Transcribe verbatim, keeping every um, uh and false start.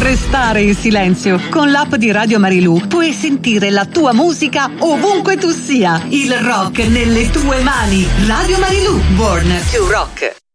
restare in silenzio. Con l'app di Radio Marilù puoi sentire la tua musica ovunque tu sia. Il rock nelle tue mani. Radio Marilù, born to rock.